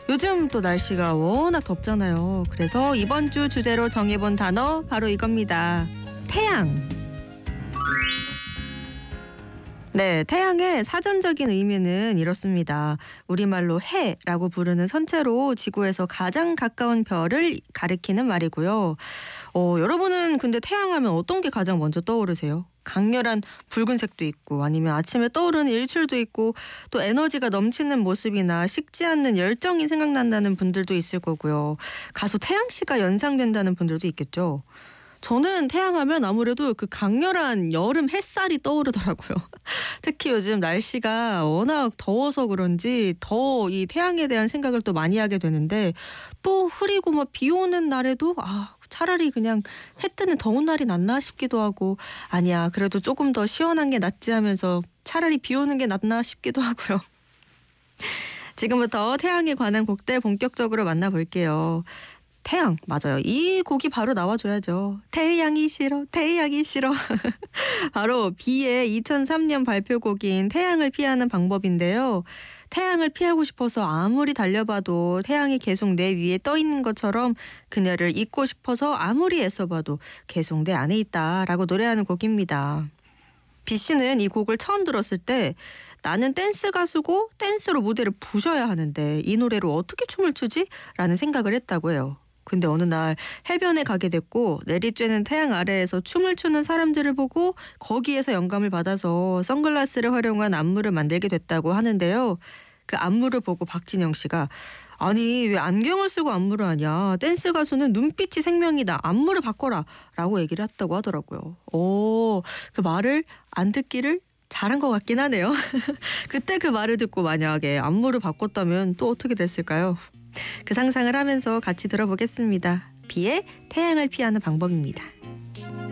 요즘 또 날씨가 워낙 덥잖아요. 그래서 이번 주 주제로 정해본 단어 바로 이겁니다. 태양. 네, 태양의 사전적인 의미는 이렇습니다. 우리말로 해라고 부르는 선체로 지구에서 가장 가까운 별을 가리키는 말이고요. 여러분은 근데 태양하면 어떤 게 가장 먼저 떠오르세요? 강렬한 붉은색도 있고 아니면 아침에 떠오르는 일출도 있고 또 에너지가 넘치는 모습이나 식지 않는 열정이 생각난다는 분들도 있을 거고요. 가수 태양 씨가 연상된다는 분들도 있겠죠. 저는 태양하면 아무래도 그 강렬한 여름 햇살이 떠오르더라고요. 특히 요즘 날씨가 워낙 더워서 그런지 더 이 태양에 대한 생각을 또 많이 하게 되는데 또 흐리고 뭐 비 오는 날에도 차라리 그냥 해 뜨는 더운 날이 낫나 싶기도 하고 아니야 그래도 조금 더 시원한 게 낫지 하면서 차라리 비 오는 게 낫나 싶기도 하고요. 지금부터 태양에 관한 곡들 본격적으로 만나볼게요. 태양 맞아요. 이 곡이 바로 나와줘야죠. 태양이 싫어 태양이 싫어. 바로 비의 2003년 발표곡인 태양을 피하는 방법인데요. 태양을 피하고 싶어서 아무리 달려봐도 태양이 계속 내 위에 떠 있는 것처럼 그녀를 잊고 싶어서 아무리 애써봐도 계속 내 안에 있다라고 노래하는 곡입니다. 비 씨는 이 곡을 처음 들었을 때 나는 댄스 가수고 댄스로 무대를 부셔야 하는데 이 노래로 어떻게 춤을 추지? 라는 생각을 했다고 해요. 근데 어느 날 해변에 가게 됐고 내리쬐는 태양 아래에서 춤을 추는 사람들을 보고 거기에서 영감을 받아서 선글라스를 활용한 안무를 만들게 됐다고 하는데요. 그 안무를 보고 박진영 씨가 아니 왜 안경을 쓰고 안무를 하냐. 댄스 가수는 눈빛이 생명이다. 안무를 바꿔라. 라고 얘기를 했다고 하더라고요. 그 말을 안 듣기를 잘한 것 같긴 하네요. 그때 그 말을 듣고 만약에 안무를 바꿨다면 또 어떻게 됐을까요? 그 상상을 하면서 같이 들어보겠습니다. 비의 태양을 피하는 방법입니다.